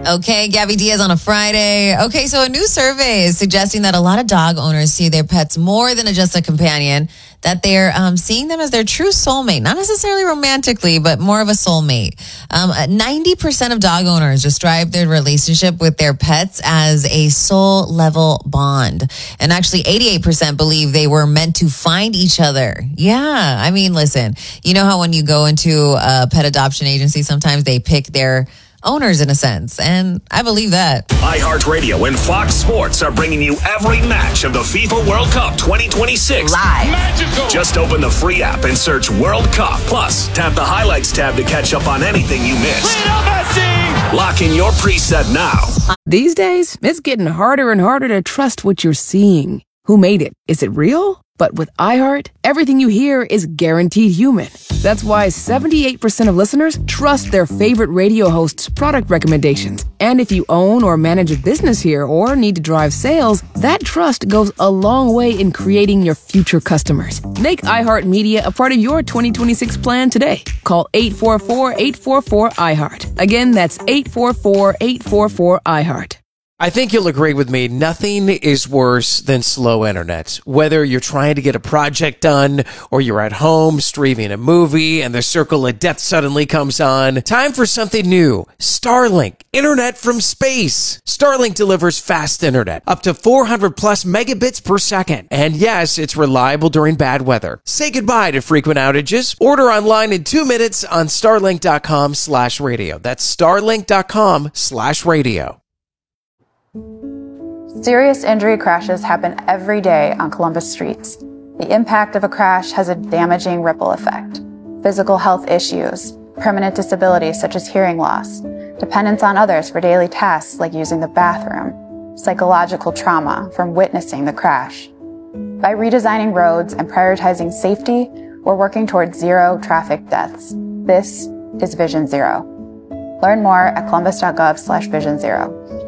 Okay, Gabby Diaz on a Friday. Okay, so a new survey is suggesting that a lot of dog owners see their pets more than just a companion, that they're seeing them as their true soulmate, not necessarily romantically, but more of a soulmate. 90% of dog owners describe their relationship with their pets as a soul level bond. And actually 88% believe they were meant to find each other. Yeah, I mean, listen, you know how when you go into a pet adoption agency, sometimes they pick their owners in a sense, and I believe that. iHeartRadio and Fox Sports are bringing you every match of the FIFA World Cup 2026 live. Magical. Just open the free app and search World Cup. Plus, tap the highlights tab to catch up on anything you missed. Lock in your preset now. These days, it's getting harder and harder to trust what you're seeing. Who made it? Is it real? But with iHeart, everything you hear is guaranteed human. That's why 78% of listeners trust their favorite radio host's product recommendations. And if you own or manage a business here or need to drive sales, that trust goes a long way in creating your future customers. Make iHeartMedia a part of your 2026 plan today. Call 844-844-iHeart. Again, that's 844-844-iHeart. I think you'll agree with me, nothing is worse than slow internet. Whether you're trying to get a project done or you're at home streaming a movie and the circle of death suddenly comes on, time for something new. Starlink, internet from space. Starlink delivers fast internet, up to 400 plus megabits per second. And yes, it's reliable during bad weather. Say goodbye to frequent outages. Order online in 2 minutes on starlink.com/radio. That's starlink.com/radio. Serious injury crashes happen every day on Columbus streets. The impact of a crash has a damaging ripple effect. Physical health issues, permanent disabilities such as hearing loss, dependence on others for daily tasks like using the bathroom, psychological trauma from witnessing the crash. By redesigning roads and prioritizing safety, we're working towards zero traffic deaths. This is Vision Zero. Learn more at columbus.gov/Vision Zero.